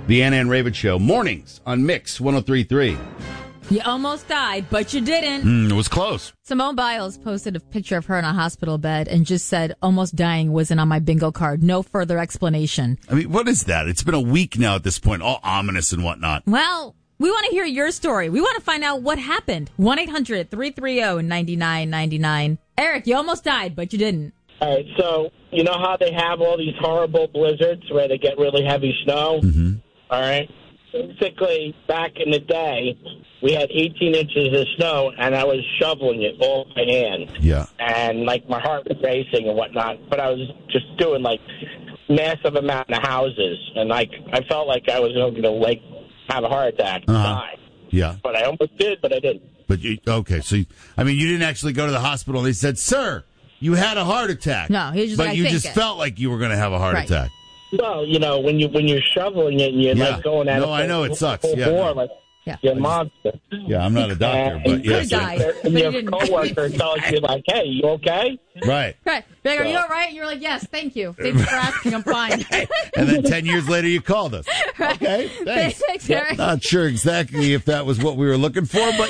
The Anna and Raven Show. Mornings on Mix 103.3. You almost died, but you didn't. It was close. Simone Biles posted a picture of her in a hospital bed and just said, almost dying wasn't on my bingo card. No further explanation. I mean, what is that? It's been a week now at this point, all ominous and whatnot. Well, we want to hear your story. We want to find out what happened. 1-800-330-9999. Eric, you almost died, but you didn't. All right, so you know how they have all these horrible blizzards where they get really heavy snow? Mm-hmm. All right. Basically, back in the day, we had 18 inches of snow, and I was shoveling it all by hand. Yeah. And, like, my heart was racing and whatnot, but I was just doing, like, massive amount of houses. And, like, I felt like I was going to, like, have a heart attack and die. Yeah. But I almost did, but I didn't. But, you didn't actually go to the hospital and they said, sir, you had a heart attack. No, he just But you just felt like you were going to have a heart attack. Well, when you're shoveling it and you're like going at it. No, I know it sucks. Yeah, like you're a monster. Yeah, I'm not a doctor, but yes. And your coworker tells you like, "Hey, you okay?" Right. Right. Like, are you all right? You're like, yes, thank you. Thanks for asking. I'm fine. And then 10 years later, you called us. Right. Okay, thanks. Thanks, Eric. Not sure exactly if that was what we were looking for, but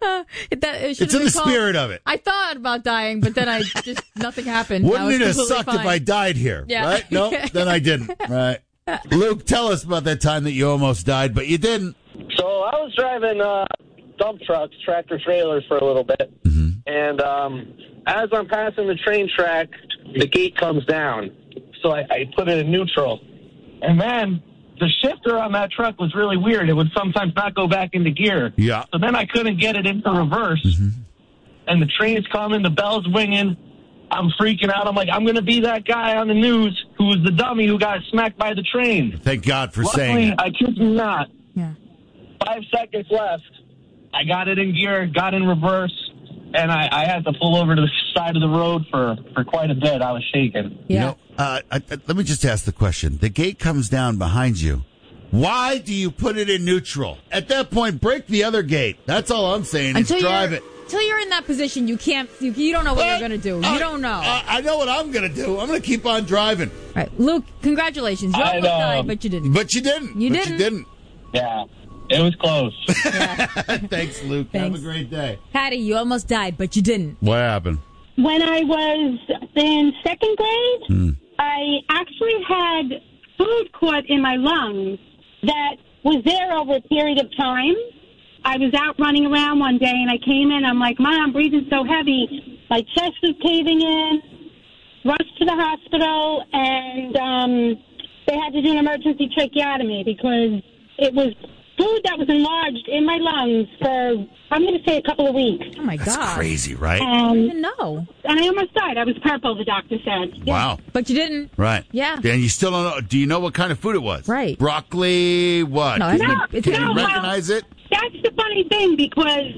it's in the spirit of it. I thought about dying, but then nothing happened. Wouldn't it have sucked if I died here? Yeah. Right? No, then I didn't. Right. Luke, tell us about that time that you almost died, but you didn't. So I was driving dump trucks, tractor trailers for a little bit, and as I'm passing the train track, the gate comes down. So I put it in neutral. And then the shifter on that truck was really weird. It would sometimes not go back into gear. Yeah. So then I couldn't get it into reverse. And the train's coming, the bell's ringing. I'm freaking out. I'm like, I'm going to be that guy on the news who was the dummy who got smacked by the train. Thank God for Luckily, saying it. I kid you not. Yeah. 5 seconds left. I got it in gear, got in reverse, and I had to pull over to the side of the road for quite a bit. I was shaking. Yeah. Let me just ask the question. The gate comes down behind you. Why do you put it in neutral? At that point, break the other gate. That's all I'm saying. Drive it. Until you're in that position, you can't. You don't know what you're going to do. You don't know. I know what I'm going to do. I'm going to keep on driving. Right, Luke. Congratulations. You almost died, but you didn't. But you didn't. You didn't. didn't. You didn't. Yeah, it was close. Yeah. Thanks, Luke. Thanks. Have a great day. Patty, you almost died, but you didn't. What happened? When I was in second grade, I actually had food caught in my lungs that was there over a period of time. I was out running around one day, and I came in. I'm like, Mom, I'm breathing so heavy. My chest is caving in. Rushed to the hospital, and they had to do an emergency tracheotomy because it was food that was enlarged in my lungs for, I'm going to say, a couple of weeks. Oh, my God. That's crazy, right? I didn't know. And I almost died. I was purple, the doctor said. Yeah. Wow. But you didn't. Right. Yeah. And you still don't know. Do you know what kind of food it was? Right. Broccoli, what? No, Can you recognize it? That's the funny thing because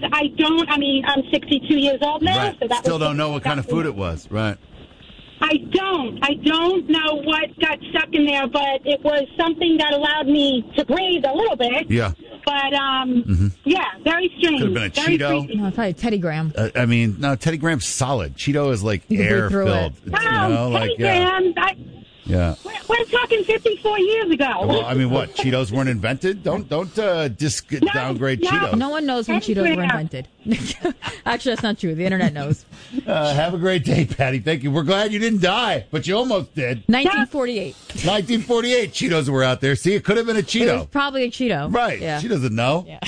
I'm 62 years old now. Right. So that Still don't know what kind of food it was. Right. I don't know what got stuck in there, but it was something that allowed me to breathe a little bit. Yeah. But, yeah, very strange. Could have been a very Cheeto. creepy. No, probably Teddy Graham. No, Teddy Graham's solid. Cheeto is like You can breathe air through filled. Oh, Teddy Graham. Yeah. We're talking 54 years ago. Well, I mean, what? Cheetos weren't invented? Don't downgrade Cheetos. No one knows when Cheetos were invented. Actually, that's not true. The internet knows. Have a great day, Patty. Thank you. We're glad you didn't die, but you almost did. 1948. 1948 Cheetos were out there. See, it could have been a Cheeto. It was probably a Cheeto. Right. Yeah. She doesn't know. Yeah.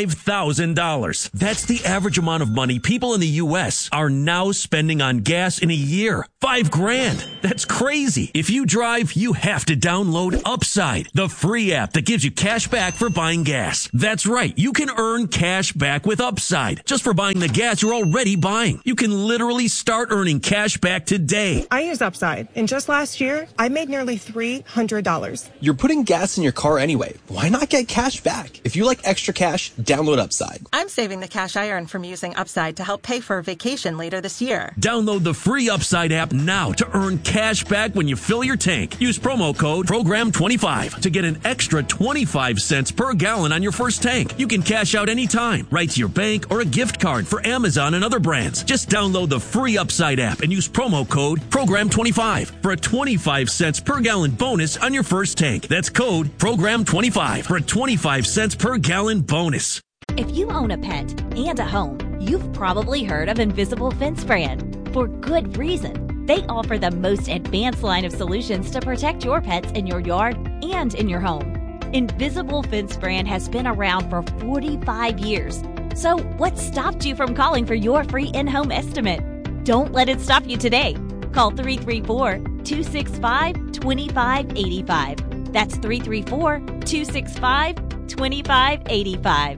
$5,000. That's the average amount of money people in the U.S. are now spending on gas in a year. $5,000. That's crazy. If you drive, you have to download Upside, the free app that gives you cash back for buying gas. That's right. You can earn cash back with Upside just for buying the gas you're already buying. You can literally start earning cash back today. I use Upside, and just last year, I made nearly $300. You're putting gas in your car anyway. Why not get cash back? If you like extra cash, cash, download Upside. I'm saving the cash I earn from using Upside to help pay for a vacation later this year. Download the free Upside app now to earn cash back when you fill your tank. Use promo code PROGRAM25 to get an extra 25 cents per gallon on your first tank. You can cash out anytime, right to your bank or a gift card for Amazon and other brands. Just download the free Upside app and use promo code PROGRAM25 for a 25 cents per gallon bonus on your first tank. That's code PROGRAM25 for a 25 cents per gallon bonus. If you own a pet and a home, you've probably heard of Invisible Fence Brand. For good reason. They offer the most advanced line of solutions to protect your pets in your yard and in your home. Invisible Fence Brand has been around for 45 years. So what stopped you from calling for your free in-home estimate? Don't let it stop you today. Call 334-265-2585. That's 334-265-2585.